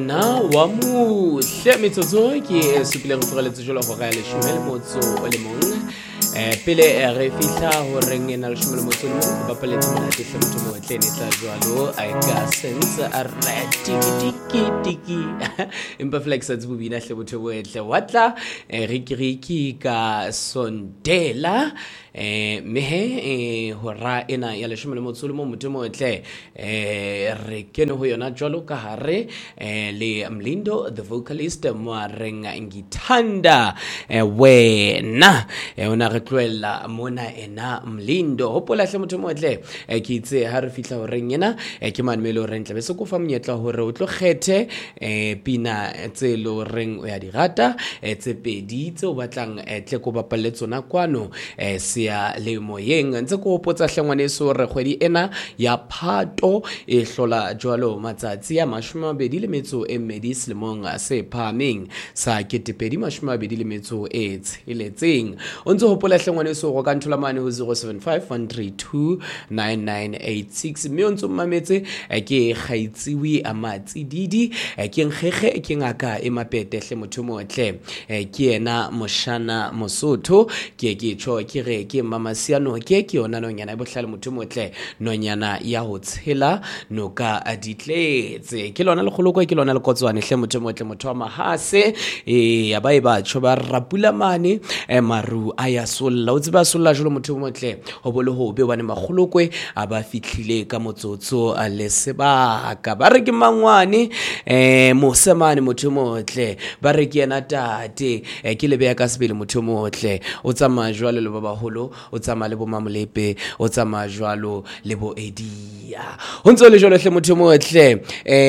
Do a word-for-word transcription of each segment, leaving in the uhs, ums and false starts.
Na wa mo hle metsotso ke supileng go le tsejolo go ga le shumele motso o le mong eh pele re fihla ho reng ena le shumele motso le mong ba pele tsona ke hle motho mo tle ne tla jwalo I got sense a red tiki tiki tiki impa flex a tsubina hle motho bo etle watla riki riki ka sondela eh mehe eh hora ena ya le shumele motso le mong motho mo etle eh re kene ho yona jwalo ka hare eh le Mlindo the vocalist Moarenga ngithanda eh, wena eh, ona re tloela mona ena Mlindo hopola hle motho motle eh, ke itse ha re fihla ho reng ena eh, ke manmelo re ntla be se ko fa monyetla hore o tlo kgethe eh, pina tse lo reng o ya di rata eh, tse pedi tse o batlang eh, tle ko bapalle tsona kwano eh, sia le moyeng ntse ko hopotsa hlengwane so re kgwedi ena ya Phato e hlola jwalo matsatsi ya mashome a mabedi le metso e mmedi selemong se phameng sa ketepedi mashome a mabedi le metso e tsheletseng o ntse hopola hlengwane so go ka nthola mane ho zero seven five one three two nine nine eight six mme o ntse mmametse ke kgaitsiwi amatsi didi ke nkgege ke ngaka e mapete hle motho motle ke yena moshana mosotho ke ke tjho ke re ke mama siano ke ke yona nonyana e bohlale motho motle nonyana ya ho tshela noka aditletse ke lona le kgoloko ke lona le kotswane hle motho motle motho wa mahase e ya ba e ba tjho ba rapula mane e maru a ya solla o tseba solla jolo motho motle ho bole ho be bane magolokwe a ba fihlile ka motsotso a le sebaka ba re ke mangwane eh mosemane motho motle ba re ke yena tate ke lebe ya ka sebele motho motle o tsama jwalo le ba baholo o tsama le bo mamolepe o tsama jwalo le bo edia ho ntse le jwalo hle motho motle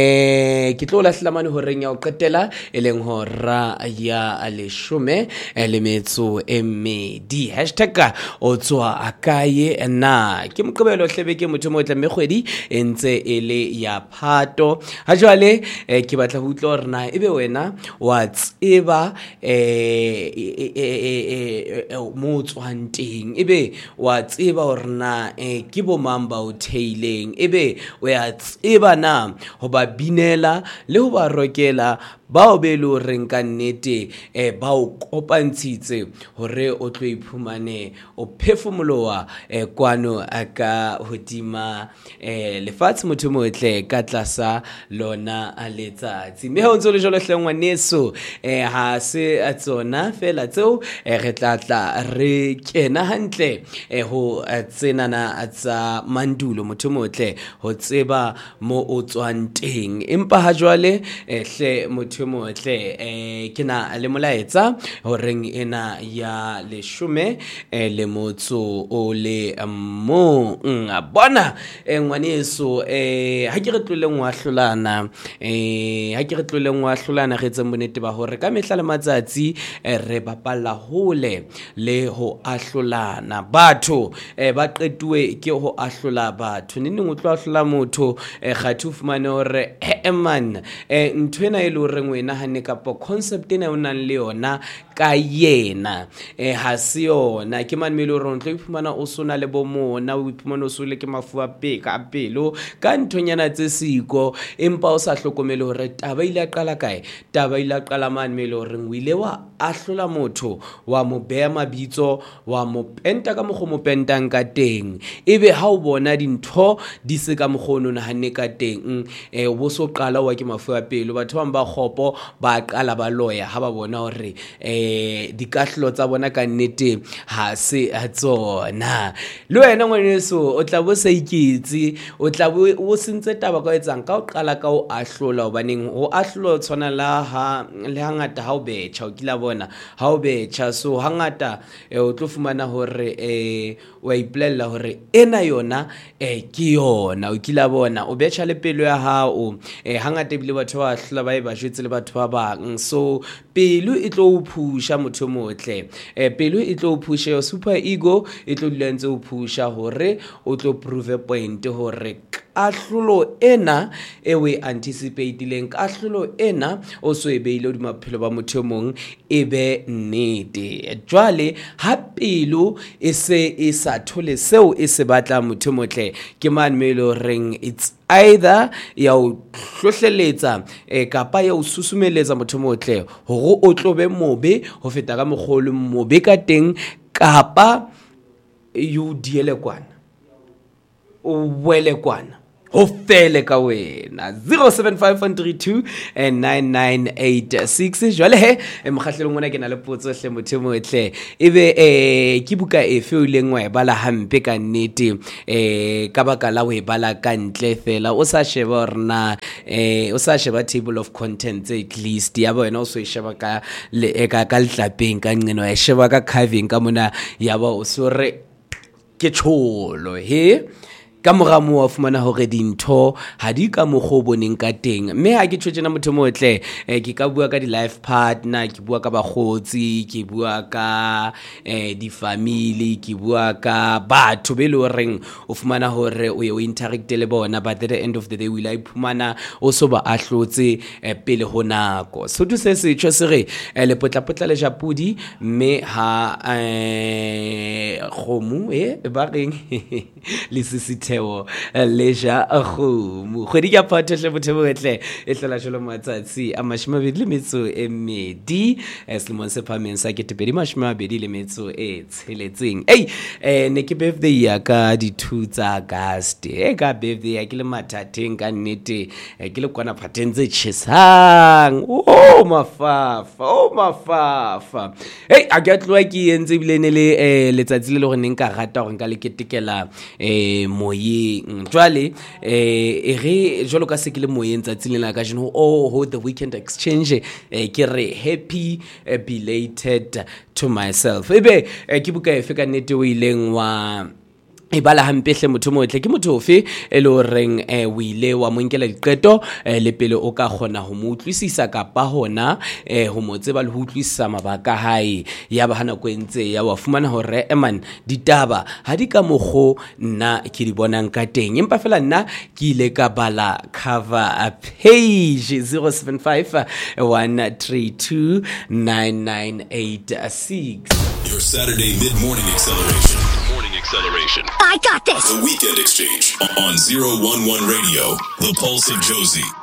eh ke tlo la hlamane ho reng ya o qetela e leng hora ya leshome le metso e mmedi hashtag o tswa akaye na ke moqebelo hlebe ke motho motle mme kgwedi e ntse e le ya Phato ha jwale ke batla ho utlwa hore na ebe wena wa tseba eh mo tswanteng ebe wa tseba hore na ke bo mamba o theileng ebe o ya tseba na ho ba binela le ho ba rokela bao be lo reng ka nnete eh ba o kopantshitse hore o tlo iphumane o phefumoloa eh kwano aka hodima eh lefatshe motho motle ka tlasa lona a letsatsi mme ho ntse le jolo hlengwa neso eh ha se a tsona fela tseo eh re tla tla re kena hantle eh ho tsenana tsa mandulo motho motle ho tseba mo o tswang teng empa ha jwale eh hle motho motle eh kena le molaetsa ho reng ena ya leshome eh le motso o le mo bona eh ngwaneso eh ha ke re tloleng wa hlolana eh ha ke re tloleng wa hlolana re tseng bonete ba hore ka mehla le matsatsi re bapalla hole le ho ahlolana batho eh ba qetuwe ke ho ahlola batho neng o tlo ahlola motho eh kgathu fumane hore eh man eh ntwena e lo reng wena hane kapo concept ena o nang le yona ka yena eh ha se yona ke man mele ro ntlo iphumana o sona le bo mona o iphumana o sole ke mafu a peka pelo ka nthonyana tse siko empa o sa hlokomele hore taba ile a qala kae taba ile a qala man mele hore o ile wa ahlola motho wa mo beha mabitso wa mo penta ka mogo mo pentang ka teng ebe ha o bona dintho di se ka mogono na hanne ka teng eh o bo so qala wa ke mafu a pelo batho ba ba khopo ba qala ba loya ha ba bona hore eh dikahlo tsa bona ka nnete ha se a tsona le wena ngwaneso o tla bo sa ikitse o tla bo o sentse taba ka etsang ka o qala ka o ahlola hobaneng o ahlola tsona la ha le hangata ha o betjha o kila bona ha o betjha so hangata o tlo fumana hore eh wa iplella hore ena yona eh ke yona o kila bona o betjha le pelo ya hao eh hangata bile batho ba hlola ba e ba jwetse le batho ba bang so pelo e tlo o phusha motho motle eh pelo e tlo o phusha your super ego e tlo dula ntse o phusha hore o tlo prove point hore kahlolo ena e we anticipatileng, kahlolo ena o so e beile hodima bophelo ba motho e mong e be nnete. Jwale ha pelo e se e sa thole seo e se batla motho motle ke man me lo reng it's either ya o hlohleletsa e kapa ya o susumeletsa motho motle hore o tlobe mobe ho feta ka mogolo mobe ka teng, kapa you diele kwana o wele kwana ho fele ka wena. Zero seven five one three two and nine nine eight six. Jwale he e mokgahlelong mona ke na le potso hle motho motle, ebe eh ke buka e fe o ileng wa e bala hampe ka nnete eh ka baka la o e bala ka ntle fela o sa sheba rena eh o sa sheba table of contents at least ya ba wena o so e sheba ka le ka ka letlapeng ka nqeno e sheba ka carving ka mona ya ba o so re ke tsholo he ka moramo wa fumana hore dintho ha di ka mokgo boneng ka teng. Mme ha ke tshwetsena motho motle eh, ke ka bua ka di life partner, ke bua ka bagotsi, ke bua ka eh, di family, ke bua ka batho be le reng o fumana hore o ye o interact le bona, but at the end of the day o ila iphumana o so ba ahlotse eh, pele ho nako. So to se se tshwe se re eh, le potla potla le japudi mme ha eh khomu eh ba reng le sisithe leja kgomo kgwedi ka phatho hle botho botle e hlola jolo matsatsi a mashome le metso e medi selemong se phameng sa ke tepedi mashome a bedi le metso e tsheletseng. Ei eh ne ke birthday ya ka di two tsa August e ka birthday ya ke le mathateng ka nnete ke le kwana phateng tse tshesang oh mafafa oh mafafa. Ei a ke tloa ke entse bile ne le eh letsatsi le le gore ne nka rata gore nka le ketekela eh mo jwale eh e re jolo ka se ke le moyeng tsatsing la ka jeno oh ho the weekend exchange eh ke re happy eh, belated to myself. Ebe eh, ke buka e fe ka nnete o ileng wa e bala hampehle motho motle ke motho ofe e le reng eh o ile wa monkela diqeto eh, le pele o ka khona ho mo utlwisisa kapa hona eh ho mo tseba le ho utlwisisa mabaka hae ya ba hana kwentse ya wa fumana hore eman ditaba ha di ka mogho nna ke di bonang ka teng, empa fela nna ke ile ka bala cover a page zero seven five one three two nine nine eight six. Your Saturday mid-morning acceleration. Morning acceleration. I got this. The Weekend Exchange on zero one one Radio, the Pulse of Josie.